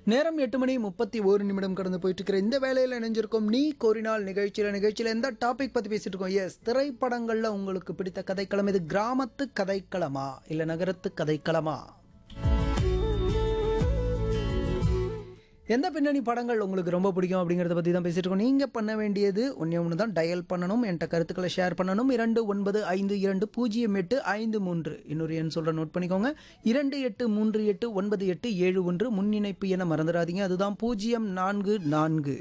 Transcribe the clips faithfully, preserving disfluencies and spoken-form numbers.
நேரம் எட்டு மணி முப்பத்தி ஒரு நிமிடம் கடந்து போயிட்டு இருக்கிற இந்த வேலையில் இணைஞ்சிருக்கோம் நீ கோரினால் நிகழ்ச்சியில் நிகழ்ச்சியில் எந்த டாபிக் பற்றி பேசிட்டு இருக்கோம். எஸ், திரைப்படங்களில் உங்களுக்கு பிடித்த கதைக்களம் இது கிராமத்து கதைக்களமா இல்லை நகரத்து கதைக்களமா? எந்த பின்னணி படங்கள் உங்களுக்கு ரொம்ப பிடிக்கும் அப்படிங்கிறத பற்றி தான் பேசிட்டு இருக்கோம். நீங்கள் பண்ண வேண்டியது ஒன்றே ஒன்று தான், டயல் பண்ணணும், என்கிட்ட கருத்துக்களை ஷேர் பண்ணணும். இரண்டு ஒன்பது ஐந்து இரண்டு பூஜ்ஜியம் எட்டு ஐந்து மூன்று இன்னொரு எண் சொல்கிற நோட் பண்ணிக்கோங்க. இரண்டு எட்டு மூன்று எட்டு ஒன்பது எட்டு ஏழு ஒன்று முன்னிணைப்பு என மறந்துடாதீங்க, அதுதான் பூஜ்ஜியம் நான்கு நான்கு.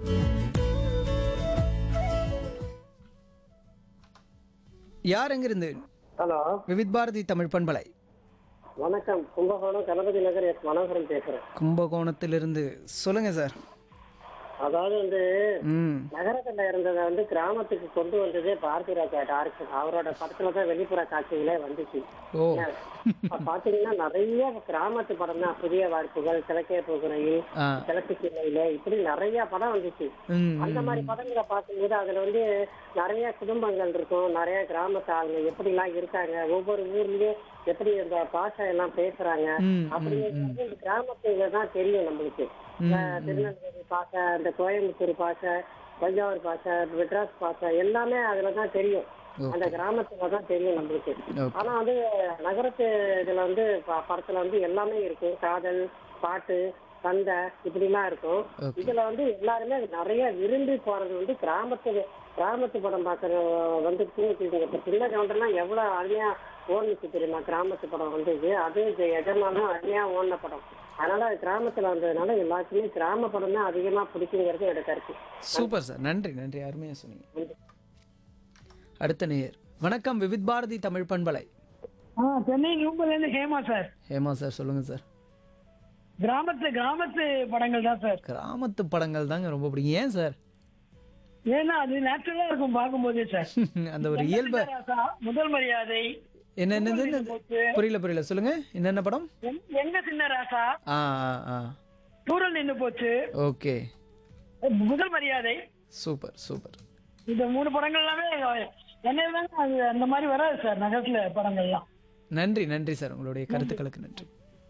யார் எங்கிருந்து? ஹலோ, விவித் பாரதி தமிழ் பண்பலை. வணக்கம். கும்பகோணம் கணபதி நகர் எஸ் மனோகரன் பேசுறேன். கும்பகோணத்திலிருந்து சொல்லுங்க சார். அதாவது வந்து ம் நகரத்துல இருந்ததை வந்து கிராமத்துக்கு கொண்டு வந்ததே பாரதி ராஜா டார்க். அவரோட படத்துலதான் வெளிப்புற காட்சிகளே வந்துச்சு. ஓ அப்ப பாத்தீங்கன்னா நிறைய கிராமத்து படம் தான். புதிய வாய்ப்புகள், கிழக்கே போகுறையில், ஆ கிழக்கு சில்லையில, இப்படி நிறைய படம் வந்துச்சு. ம் அந்த மாதிரி படங்களை பார்க்கும்போது அதுல வந்து நிறைய குடும்பங்கள் இருக்கும், நிறைய கிராமத்து ஆளுங்க எப்படி எல்லாம் இருக்காங்க, ஒவ்வொரு ஊர்லயும் எப்படி இந்த பாஷை எல்லாம் பேசுறாங்க ம் அப்படிங்கிறது இந்த கிராமத்துல தான் தெரியும் நம்மளுக்கு. அஹ் திருநெல்வேலி பாஷை, இந்த கோயம்புத்தூர் பாஷை, தஞ்சாவூர் பாஷை, மெட்ராஸ் பாஷை எல்லாமே அதுலதான் தெரியும். அந்த கிராமத்துல தான் தெரியும் நம்மளுக்கு. ஆனா வந்து நகரத்து இதுல வந்து ப- படத்துல வந்து எல்லாமே இருக்கும். காதல், பாட்டு, சண்டை இப்படி எல்லாம் இருக்கும். இதுல வந்து எல்லாருமே நிறைய விரும்பி போறது வந்து கிராமத்து கிராமத்து படம் பாக்குற வந்து தூங்கிட்டு. இப்ப சின்ன கவுண்டர்லாம் எவ்வளவு அருமையா ஓடுனுச்சு தெரியுமா கிராமத்து படம் வந்து. இது அது எஜமானும் அருமையா ஓடின படம். அதனால அது கிராமத்துல வந்ததுனால எல்லாருக்குமே கிராம படம் தான் அதிகமா பிடிக்குங்கிறது என்னோட கருத்து. சூப்பர் சார், நன்றி நன்றி, அருமையாக சொன்னீங்க. அடுத்த நேயர். வணக்கம், விவித் பாரதி தமிழ் பண்பலை. ஆ, சென்னை நூம்பலேருந்து ஹேமா சார். ஹேமா சார் சொல்லுங்க சார். கிராமத்து கிராமத்து படங்கள் தான் சார். கிராமத்து படங்கள் தாங்க ரொம்ப பிடிக்கும். ஏன் சார்? ஏன்னா அது நேச்சுரலா இருக்கும் பார்க்கும்போதே சார். அந்த ஒரு இயல்பு. ராசா, முதல் மரியாதை, என்ன என்னது? புரியல புரியல, சொல்லுங்க. என்னென்ன படம்? எங்க- எங்க சின்ன ராசா, ஆ ஆ ஆ தூரல் நின்று போச்சு, ஓகே, முதல் மரியாதை, சூப்பர் சூப்பர். இந்த மூணு படங்கள் எல்லாமே என்ன தாங்க அது அந்த மாதிரி வராது சார் நகரத்துல படங்கள்லாம். நன்றி நன்றி சார், உங்களுடைய கருத்துக்களுக்கு நன்றி.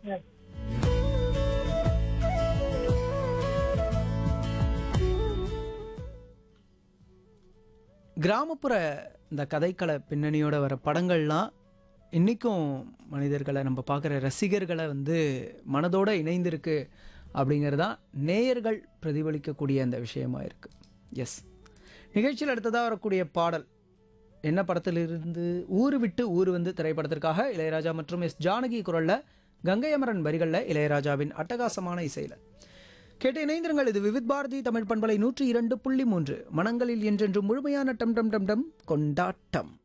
கிராமப்புற இந்த கதைக்கள பின்னணியோட வர படங்கள்லாம் இன்றைக்கும் மனிதர்களை, நம்ம பார்க்குற ரசிகர்களை வந்து மனதோடு இணைந்திருக்கு அப்படிங்கிறதான் நேயர்கள் பிரதிபலிக்கக்கூடிய அந்த விஷயமா இருக்குது. எஸ், நிகழ்ச்சியில் அடுத்ததாக வரக்கூடிய பாடல் என்ன படத்திலிருந்து? ஊரு விட்டு ஊர் வந்து திரைப்படத்திற்காக இளையராஜா மற்றும் எஸ் ஜானகி குரலில், கங்கை அமரன் வரிகளில், இளையராஜாவின் அட்டகாசமான இசையில் கேட்டு இணைந்திருங்கள். இது விவித் பாரதி தமிழ் பண்பலை நூற்றி இரண்டு புள்ளி மூன்று. மனங்களில் என்றென்று முழுமையான டம் டம் டம் டம் கொண்டாட்டம்.